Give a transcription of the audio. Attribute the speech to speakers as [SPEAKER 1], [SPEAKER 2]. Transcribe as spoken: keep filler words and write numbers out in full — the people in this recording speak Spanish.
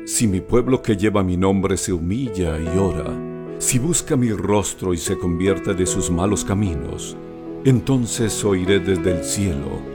[SPEAKER 1] Si mi pueblo que lleva mi nombre se humilla y ora, si busca mi rostro y se convierte de sus malos caminos, entonces oiré desde el cielo,